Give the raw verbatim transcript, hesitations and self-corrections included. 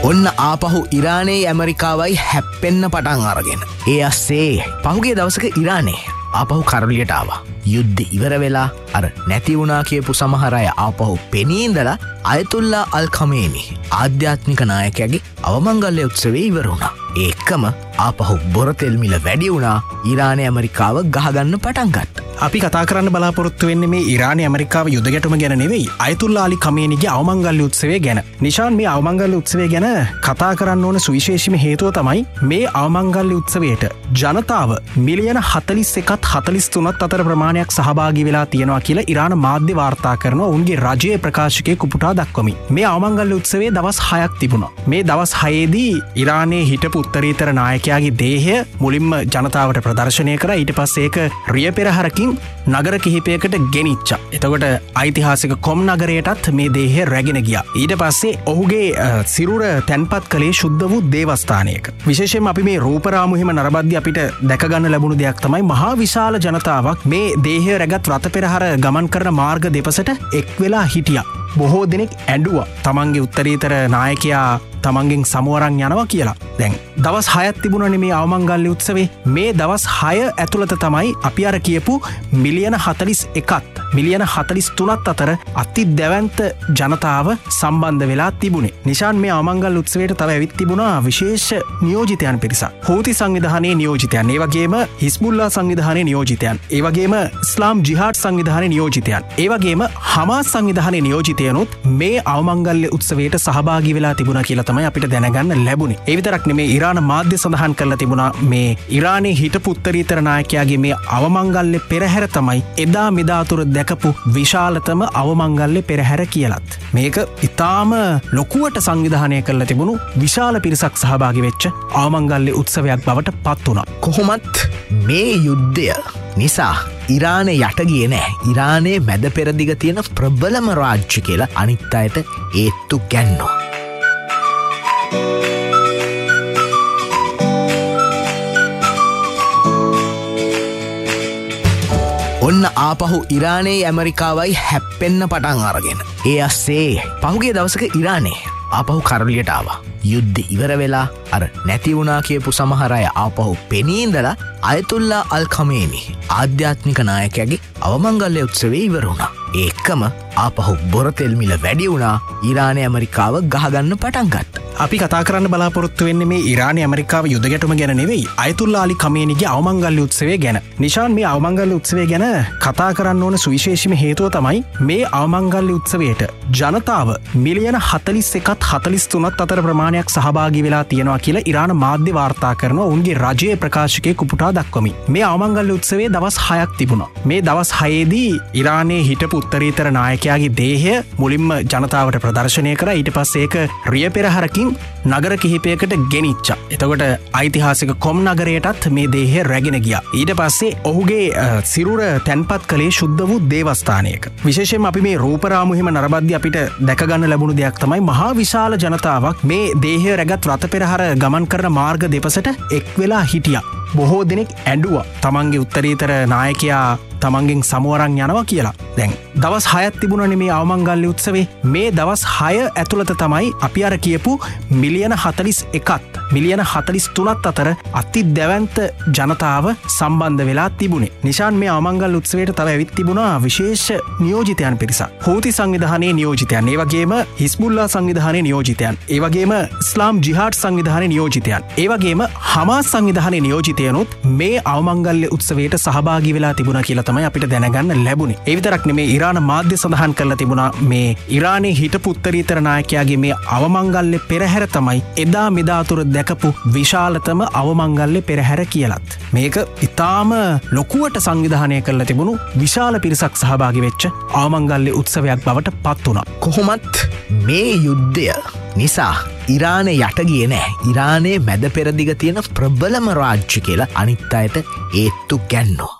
ඔන්න ආපහු ඉරානයේ ඇමරිකාවයි හැප්පෙන්න පටන් අරගෙන. ඒ අස්සේ පහුගිය දවසක ඉරානයේ ආපහු කරලියට ආවා. යුද්ධ ඉවර වෙලා අර නැති වුණා කියපු සමහර අය ආපහු පෙනී ඉඳලා අයතුල්ලා අල් ඛමේනි ආධ්‍යාත්මික නායකයාගේ අවමංගල්‍ය උත්සවයේ ඉවර වුණා. ඒකම ආපහු බොරතෙල් මිල වැඩි වුණා. ඉරානයේ ඇමරිකාව ගහගන්න පටන් ගත්තා. අපි කතා කරන්න බලාපොරොත්තු වෙන්නේ මේ ඉරානයේ ඇමරිකාව යුද ගැටුම ගැන නෙවෙයි, අයතුල්ලා අලි ඛමේනිගේ අවමංගල්‍ය උත්සවය ගැන. නිෂාන්, මේ අවමංගල්‍ය උත්සවය ගැන කතා කරන්න ඕන සුවිශේෂීම හේතුව තමයි මේ අවමංගල්‍ය උත්සවයට ජනතාව මිලියන හතළිස් එකත් හතළිස් තුනත් අතර ප්‍රමාණයක් සහභාගී වෙලා තියෙනවා කියලා ඉරාන මාධ්‍ය වාර්තා කරනවා උන්ගේ රජයේ ප්‍රකාශකයෙකු පුටා දක්වමින්. මේ අවමංගල්‍ය උත්සවයේ දවස් හයක් තිබුණා. මේ දවස් හයේදී ඉරානයේ හිටපු උත්තරීතර නායකයාගේ දේහය මුලින්ම ජනතාවට ප්‍රදර්ශනය කරා. ඊට පස්සේ ඒක රිය පෙරහරකින් නගර කිහිපයකට ගෙනිච්චා. එතකොට ඓතිහාසික කොම් නගරයටත් මේ දේහය රැගෙන ගියා. ඊට පස්සේ ඔහුගේ සිරුර තැන්පත් කළේ ශුද්ධ වූ දේවස්ථානයක. විශේෂයෙන්ම අපි මේ රූපරාමු හිම නරබද්දී අපිට දැක ගන්න ලැබුණු දෙයක් තමයි මහා විශාල ජනතාවක් මේ දේහය රැගත් රථ පෙරහර ගමන් කරන මාර්ග දෙපසට එක් වෙලා හිටියා. බොහෝ දෙනෙක් ඇඬුවා තමන්ගේ උත්තරීතර නායකයා තමන්ගෙන් සමුවරන් යනවා කියලා. දැන් දවස් හයක් තිබුණනේ මේ අවමංගල්‍ය උත්සවේ. මේ දවස් හය ඇතුළත තමයි අපි අර කියපු මිලියන හතළිස් එකත් මිලියන හතළිස් තුනත් අතර අති දැවැන්ත ජනතාව සම්බන්ධ වෙලා තිබුණේ. නිෂාන්, මේ අවමංගල්‍ය උත්සවයට තව ඇවිත් තිබුණා විශේෂ නියෝජිතයන් පිරිසක්. හූති සංවිධානයේ නියෝජිතයන්, ඒ වගේම හිස්බුල්ලා සංවිධානයේ නියෝජිතයන්, ඒ වගේම ඉස්ලාම් ජිහාඩ් සංවිධානයේ නියෝජිතයන්, ඒ වගේම හමාස් සංවිධානයේ නියෝජිතයනුත් මේ අවමංගල්‍ය උත්සවයට සහභාගී වෙලා තිබුණා කියලා තමයි අපිට දැනගන්න ලැබුණේ. ඒ විතරක් නෙමේ, ඉරාන මාධ්‍ය සඳහන් කරලා තිබුණා මේ ඉරානයේ හිටපු උත්තරීතර නායකයාගේ මේ අවමංගල්‍ය පෙරහැර තමයි එදා මෙදා තුර දැකපු විශාලතම අවමංගල්‍ය පෙරහැර කියලත්. මේක ඉතාම ලොකුවට සංවිධානය කරලා තිබුණු විශාල පිරිසක් සහභාගී වෙච්ච අවමංගල්‍ය උත්සවයක් බවට පත් වුණා. කොහොමත් මේ යුද්ධය නිසා ඉරානය යට ගියේ නෑ. ඉරානයේ මැද පෙරදිග තියෙන ප්‍රබලම රාජ්‍ය කියලා අනිත් අයට ඒත්තු ගැන්නවා. ඔන්න ආපහු ඉරානයේ ඇමරිකාවයි හැප්පෙන්න පටන් අරගෙන. ඒ අස්සේ පහුගිය දවසක ඉරානයේ ආපහු කරලියට ආවා. යුද්ධ ඉවර වෙලා අර නැති වුණා කියපු සමහර අය ආපහු පෙනී ඉඳලා අයතුල්ලා අල් ඛමේනි ආධ්‍යාත්මික නායකයාගේ අවමංගල්‍ය උත්සවයේ ඉවර වුණා. ඒකම ආපහු බොරතෙල් මිල වැඩි වුණා. ඉරානයේ ඇමරිකාව ගහගන්න පටන් ගත්තා. අපි කතා කරන්න බලාපොරොත්තු වෙන්නේ මේ ඉරානයේ ඇමරිකාව යුද ගැටුම ගැන නෙවෙයි, අයතුල්ලා අලි ඛමේනිගේ අවමංගල්‍ය උත්සවය ගැන. නිෂාන්, මේ අවමංගල්‍ය උත්සවය ගැන කතා කරන්න ඕන සුවිශේෂීම හේතුව තමයි මේ අවමංගල්‍ය උත්සවයට ජනතාව මිලියන හතළිස් එකත් හතළිස් තුනත් අතර ප්‍රමාණයක් සහභාගී වෙලා තියෙනවා කියලා ඉරාන මාධ්‍ය වාර්තා කරනවා උන්ගේ රජයේ ප්‍රකාශකයෙකු පුටා දක්වමින්. මේ අවමංගල්‍ය උත්සවයේ දවස් හයක් තිබුණා. මේ දවස් හයේදී ඉරානයේ හිටපු උත්තරීතර නායකයාගේ දේහය මුලින්ම ජනතාවට ප්‍රදර්ශනය කරා. ඊට පස්සේ ඒක රිය පෙරහරකින් නගර කිහිපයකට ගෙනිච්චා. එතකොට ඓතිහාසික කොම් නගරයටත් මේ දේහය රැගෙන ගියා. ඊට පස්සේ ඔහුගේ සිරුර තැන්පත් කළේ ශුද්ධ වූ දේවස්ථානයක. විශේෂයෙන්ම අපි මේ රූපරාමු හිම නරබද්දී අපිට දැක ගන්න ලැබුණු දෙයක් තමයි මහා විශාල ජනතාවක් මේ දේහය රැගත් රථ පෙරහර ගමන් කරන මාර්ග දෙපසට එක් වෙලා හිටියා. බොහෝ දෙනෙක් ඇඬුවා තමන්ගේ උත්තරීතර නායකයා තමන්ගෙන් සමුවරන් යනවා කියලා. දැන් දවස් හයක් තිබුණනේ මේ අවමංගල්‍ය උත්සවේ. මේ දවස් හය ඇතුළත තමයි අපි අර කියපු මිලියන හතළිස් එකත් මිලියන හතළිස් තුනත් අතර අති දැවැන්ත ජනතාව සම්බන්ධ වෙලා තිබුණේ. නිෂාන්, මේ අවමංගල්‍ය උත්සවයට තව ඇවිත් තිබුණා විශේෂ නියෝජිතයන් පිරිසක්. හූති සංවිධානයේ නියෝජිතයන්, ඒ වගේම හිස්බුල්ලා සංවිධානයේ නියෝජිතයන්, ඒ වගේම ඉස්ලාම් ජිහාඩ් සංවිධානයේ නියෝජිතයන්, ඒ වගේම හමාස් සංවිධානයේ නියෝජිතයනුත් මේ අවමංගල්‍ය උත්සවයට සහභාගී වෙලා තිබුණා කියලා තමයි අපිට දැනගන්න ලැබුණේ. ඒ විතරක් නෙමේ, ඉරාන මාධ්‍ය සඳහන් කරලා තිබුණා මේ ඉරානයේ හිටපු උත්තරීතර නායකයාගේ මේ අවමංගල්‍ය පෙරහැර තමයි එදා මෙදා තුර දැකපු විශාලතම අවමංගල්‍ය පෙරහැර කියලත්. මේක ඉතාම ලොකුවට සංවිධානය කරලා තිබුණු විශාල පිරිසක් සහභාගී වෙච්ච අවමංගල්‍ය උත්සවයක් බවට පත් වුණා. කොහොමත් මේ යුද්ධය නිසා ඉරානය යට ගියේ නෑ. ඉරානයේ මැද පෙරදිග තියෙන ප්‍රබලම රාජ්‍ය කියලා අනිත් අයට ඒත්තු ගැන්නවා.